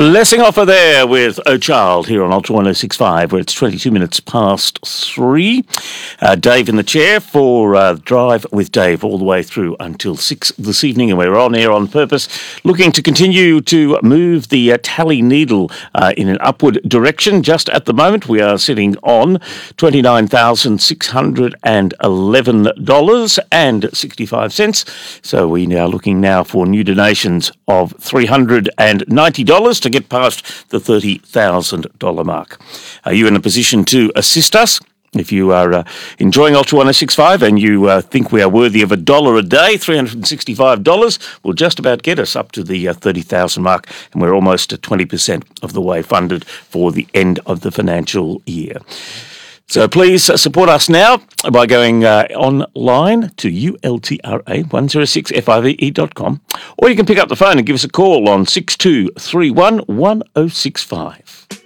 Blessing offer there with A Child here on Ultra 1065, where it's 22 minutes past 3. Dave in the chair for Drive with Dave all the way through until 6 this evening, and we're on air on purpose, looking to continue to move the tally needle in an upward direction. Just at the moment, we are sitting on $29,611.65. So we are looking now for new donations of $390 to get past the $30,000 mark. Are you in a position to assist us? If you are enjoying Ultra 1065 and you think we are worthy of $1 a day, $365 will just about get us up to the 30,000 mark, and we're almost at 20% of the way funded for the end of the financial year. So please support us now by going online to ultra106five.com, or you can pick up the phone and give us a call on 6231 1065.